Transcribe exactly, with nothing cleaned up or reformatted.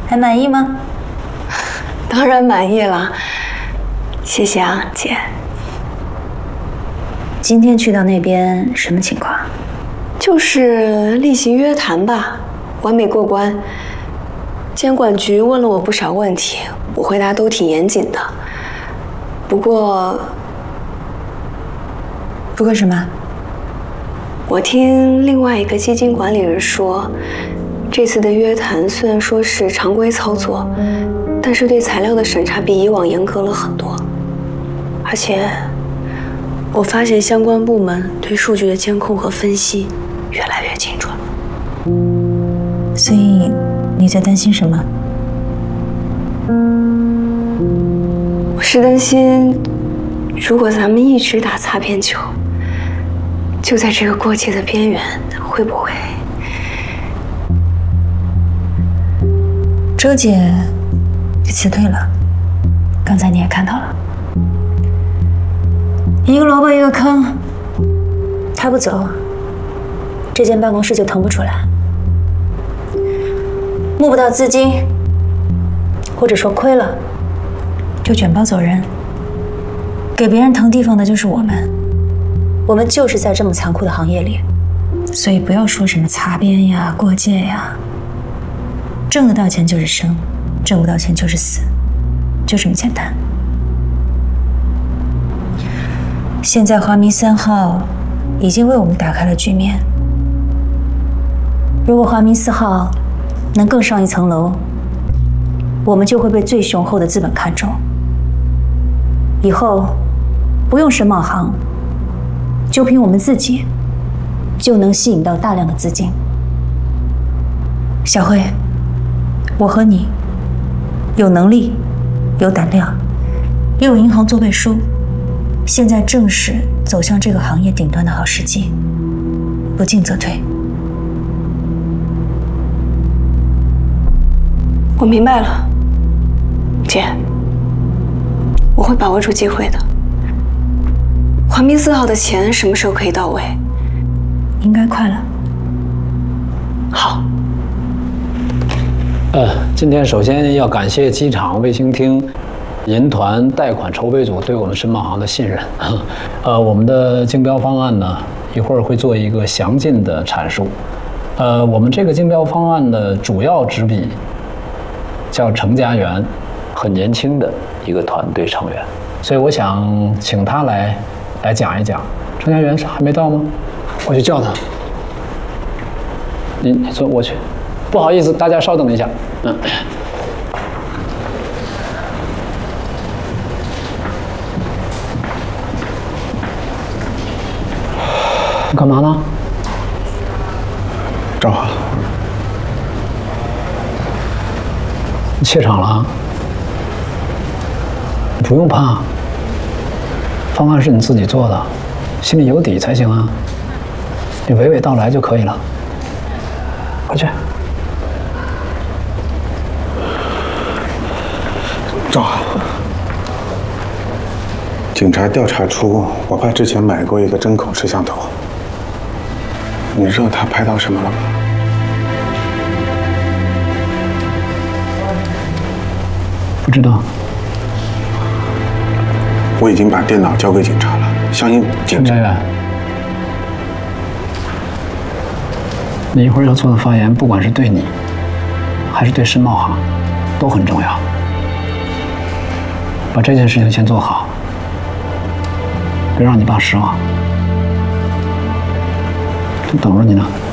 还满意吗？ 当然满意了，谢谢啊，姐。 今天去到那边什么情况？ 就是例行约谈吧，完美过关。监管局问了我不少问题，我回答都挺严谨的。不过， 不过什么？ 我听另外一个基金管理人说，这次的约谈虽然说是常规操作，但是对材料的审查比以往严格了很多，而且我发现相关部门对数据的监控和分析越来越精准。 所以你在担心什么？ 我是担心，如果咱们一直打擦边球，就在这个过界的边缘，会不会？ 周姐辞退了，刚才你也看到了，一个萝卜一个坑，她不走，这间办公室就腾不出来，募不到资金，或者说亏了，就卷包走人。给别人腾地方的就是我们，我们就是在这么残酷的行业里，所以不要说什么擦边呀、过界呀，挣得到钱就是生，挣不到钱就是死，就这么简单。现在华明三号已经为我们打开了局面，如果华明四号能更上一层楼，我们就会被最雄厚的资本看中。以后不用申贸行，就凭我们自己，就能吸引到大量的资金。小慧，我和你有能力、有胆量，也有银行做背书，现在正是走向这个行业顶端的好时机，不进则退。 我明白了，姐，我会把握住机会的。华明四号的钱什么时候可以到位？ 应该快了。 好。 呃，今天首先要感谢机场卫星厅银团贷款筹备组对我们申贸行的信任。呃，我们的竞标方案呢，一会儿会做一个详尽的阐述。呃，我们这个竞标方案的主要执笔叫程家元，很年轻的一个团队成员，所以我想请他来来讲一讲。程家元是还没到吗？我去叫他。你你坐过去。不好意思，大家稍等一下。嗯。你干嘛呢？ 正好。 你怯场了啊？你不用怕，方案是你自己做的，心里有底才行啊。你娓娓道来就可以了。快去。 正好，警察调查出我爸之前买过一个针孔摄像头，你知道他拍到什么了吗？ 不知道。 我已经把电脑交给警察了，相信警察。 程家元，你一会儿要做的发言，不管是对你，还是对申贸行，都很重要。把这件事情先做好，别让你爸失望。正等着你呢。